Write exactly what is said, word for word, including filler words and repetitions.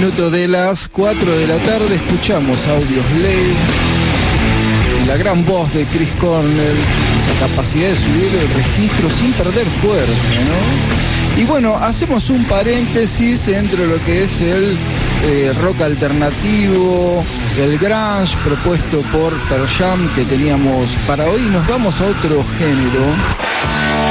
minutos de las cuatro de la tarde, escuchamos Audioslave, la gran voz de Chris Cornell, esa capacidad de subir el registro sin perder fuerza, ¿no? Y bueno, hacemos un paréntesis entre lo que es el eh, rock alternativo, el grunge propuesto por Pearl Jam que teníamos para hoy. Nos vamos a otro género.